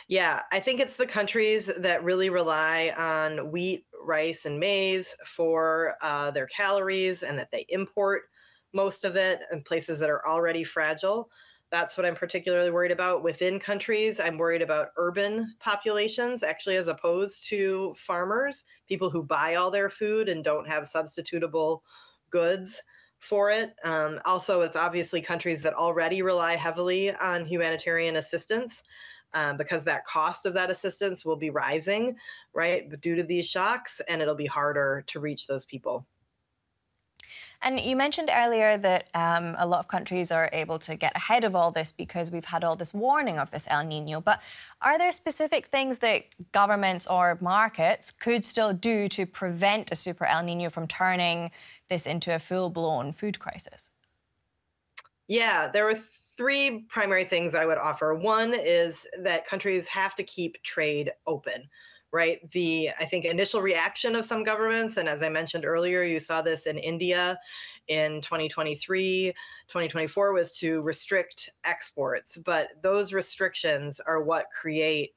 Yeah, I think it's the countries that really rely on wheat, rice, and maize for their calories and that they import most of it in places that are already fragile. That's what I'm particularly worried about. Within countries, I'm worried about urban populations, actually, as opposed to farmers, people who buy all their food and don't have substitutable goods for it. Also, it's obviously countries that already rely heavily on humanitarian assistance because that cost of that assistance will be rising, right, due to these shocks, and it'll be harder to reach those people. And you mentioned earlier that a lot of countries are able to get ahead of all this because we've had all this warning of this El Nino. But are there specific things that governments or markets could still do to prevent a super El Nino from turning this into a full-blown food crisis? Yeah, there were three primary things I would offer. One is that countries have to keep trade open, right? I think, initial reaction of some governments, and as I mentioned earlier, you saw this in India in 2023, 2024, was to restrict exports. But those restrictions are what create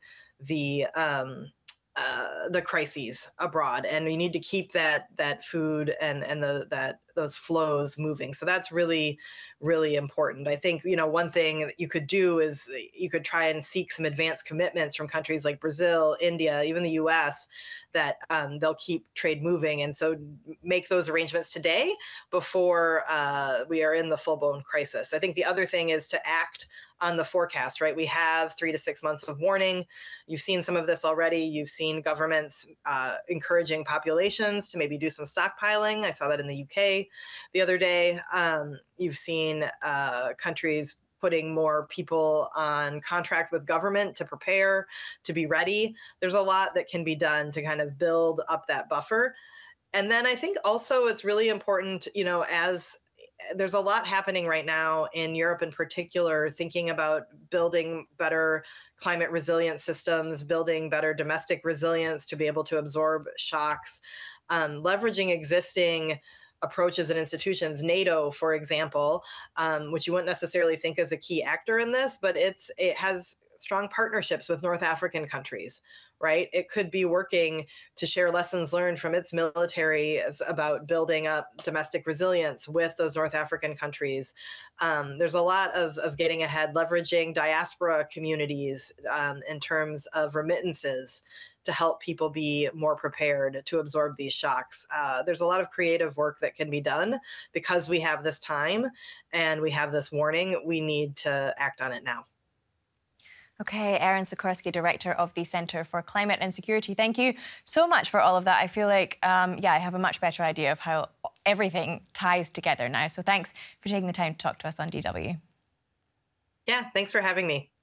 the crises abroad, and we need to keep that food and that those flows moving. So that's really important. I think, one thing that you could do is you could try and seek some advanced commitments from countries like Brazil, India, even the U.S. that they'll keep trade moving, and so make those arrangements today before we are in the full blown crisis. I think the other thing is to act on the forecast, right? We have 3 to 6 months of warning. You've seen some of this already. You've seen governments encouraging populations to maybe do some stockpiling. I saw that in the UK the other day. You've seen countries putting more people on contract with government to prepare, to be ready. There's a lot that can be done to kind of build up that buffer. And then I think also it's really important, as there's a lot happening right now in Europe in particular, thinking about building better climate resilient systems, building better domestic resilience to be able to absorb shocks, leveraging existing approaches and institutions. NATO, for example, which you wouldn't necessarily think is a key actor in this, but it has strong partnerships with North African countries, right? It could be working to share lessons learned from its military about building up domestic resilience with those North African countries. There's a lot of getting ahead, leveraging diaspora communities in terms of remittances to help people be more prepared to absorb these shocks. There's a lot of creative work that can be done because we have this time and we have this warning. We need to act on it now. Okay, Erin Sikorsky, Director of the Centre for Climate and Security. Thank you so much for all of that. I feel like, yeah, I have a much better idea of how everything ties together now. So thanks for taking the time to talk to us on DW. Yeah, thanks for having me.